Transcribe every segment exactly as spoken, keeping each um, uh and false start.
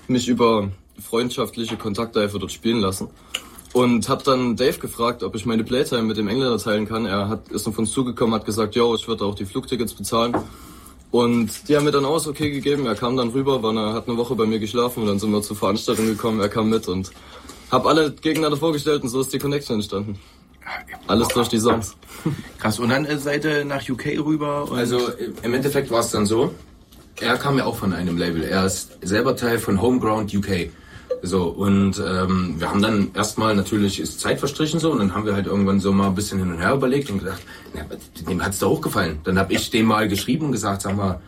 mich über freundschaftliche Kontakte einfach dort spielen lassen. Und hab dann Dave gefragt, ob ich meine Playtime mit dem Engländer teilen kann. Er hat, ist auf uns zugekommen, hat gesagt, yo, ich würde auch die Flugtickets bezahlen. Und die haben mir dann auch das okay gegeben. Er kam dann rüber, war eine, hat eine Woche bei mir geschlafen und dann sind wir zur Veranstaltung gekommen. Er kam mit und hab alle gegeneinander vorgestellt und so ist die Connection entstanden. Alles durch die Songs. Krass, und dann äh, seid ihr nach U K rüber? Und also im Endeffekt war es dann so, er kam ja auch von einem Label. Er ist selber Teil von Homeground U K. So, und ähm, wir haben dann erstmal, natürlich ist Zeit verstrichen so, und dann haben wir halt irgendwann so mal ein bisschen hin und her überlegt und gedacht, na, dem hat's doch hochgefallen. Dann habe ich dem mal geschrieben und gesagt, sag mal,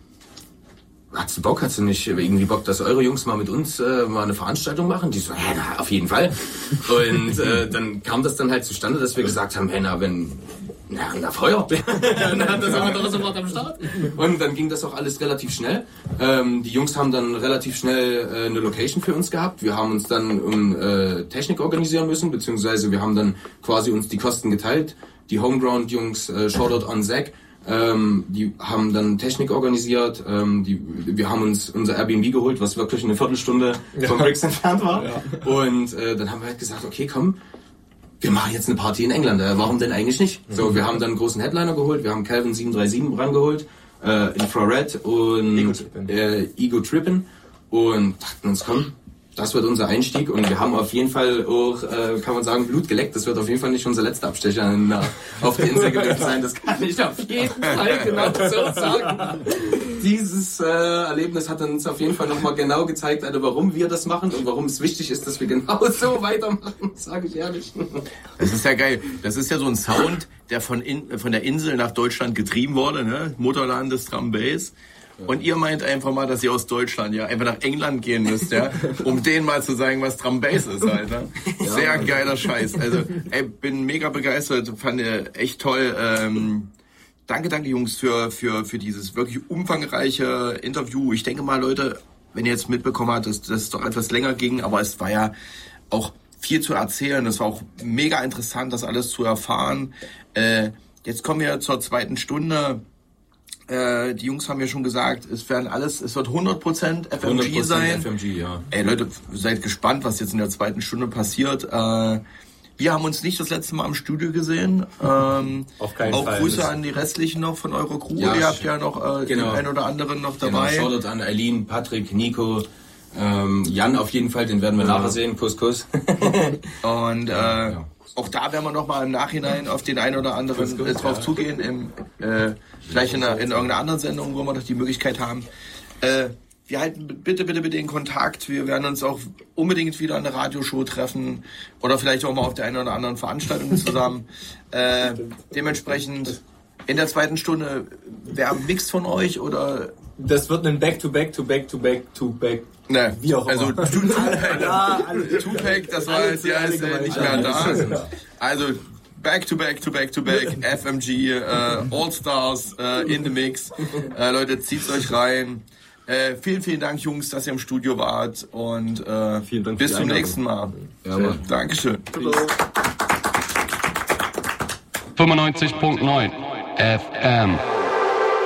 hast du Bock, hast du nicht irgendwie Bock, dass eure Jungs mal mit uns äh, mal eine Veranstaltung machen? Die so, ja, na, auf jeden Fall. Und äh, dann kam das dann halt zustande, dass wir gesagt haben, hey, na, wenn, na, na Feuer. Dann hat das aber doch sofort am Start. Und dann ging das auch alles relativ schnell. Ähm, die Jungs haben dann relativ schnell äh, eine Location für uns gehabt. Wir haben uns dann um äh, Technik organisieren müssen, beziehungsweise wir haben dann quasi uns die Kosten geteilt. Die Homeground-Jungs, äh, Shoutout an Zack, Ähm, die haben dann Technik organisiert, ähm, die, wir haben uns unser Airbnb geholt, was wirklich eine Viertelstunde ja. von Brixton entfernt war. Ja. Und äh, dann haben wir halt gesagt, okay, komm, wir machen jetzt eine Party in England, äh, warum denn eigentlich nicht? Mhm. So, wir haben dann einen großen Headliner geholt, wir haben Calvin sieben drei sieben rangeholt, äh, Infrared und Ego Trippin. Äh, Ego Trippin und dachten uns, komm, das wird unser Einstieg und wir haben auf jeden Fall auch, äh, kann man sagen, Blut geleckt. Das wird auf jeden Fall nicht unser letzter Abstecher na, auf der Insel gewesen sein. Das kann ich auf jeden Fall genau so sagen. Dieses äh, Erlebnis hat uns auf jeden Fall nochmal genau gezeigt, also warum wir das machen und warum es wichtig ist, dass wir genau so weitermachen, sage ich ehrlich. Das ist ja geil. Das ist ja so ein Sound, der von, in, von der Insel nach Deutschland getrieben wurde, ne? Mutterland des Drum Bass. Und ihr meint einfach mal, dass ihr aus Deutschland ja einfach nach England gehen müsst, ja, um denen mal zu sagen, was Drum Bass ist halt, ne? Sehr geiler Scheiß. Also, ey, bin mega begeistert, fand ihr echt toll. Ähm, danke, danke Jungs für für für dieses wirklich umfangreiche Interview. Ich denke mal, Leute, wenn ihr jetzt mitbekommen habt, dass das doch etwas länger ging, aber es war ja auch viel zu erzählen. Es war auch mega interessant, das alles zu erfahren. Äh, jetzt kommen wir zur zweiten Stunde. Äh, die Jungs haben ja schon gesagt, es werden alles, es wird hundert Prozent F M G sein. F M G, ja. Ey Leute, seid gespannt, was jetzt in der zweiten Stunde passiert. Äh, wir haben uns nicht das letzte Mal im Studio gesehen. Ähm, Auf keinen auch Fall. Grüße an die restlichen noch von eurer Crew. Ja, Ihr habt ja noch äh, genau. den einen oder anderen noch dabei. Genau, Shoutout an Eileen, Patrick, Nico, ähm, Jan auf jeden Fall, den werden wir ja. nachher sehen. Kuss, Kuss. Und äh, ja. auch da werden wir noch mal im Nachhinein auf den einen oder anderen Kuss, Kuss, drauf ja. zugehen. Im, äh, vielleicht in, einer, in irgendeiner anderen Sendung, wo wir noch die Möglichkeit haben. Äh, wir halten bitte, bitte, bitte in Kontakt. Wir werden uns auch unbedingt wieder an der Radioshow treffen oder vielleicht auch mal auf der einen oder anderen Veranstaltung zusammen. Äh, dementsprechend in der zweiten Stunde, wer mixt von euch oder... Das wird ein Back-to-Back-to-Back-to-Back-to-Back. Ne, wie auch immer. Also Tupac, ja, Tupac, das war jetzt, der ist äh, nicht mehr da. Also Back to Back to Back to Back, F M G, äh, All Stars äh, in the Mix. Äh, Leute, zieht's euch rein. Äh, vielen, vielen Dank, Jungs, dass ihr im Studio wart und äh, vielen Dank bis zum nächsten Mal. Ja, Mann. Dankeschön. fünfundneunzig Komma neun F M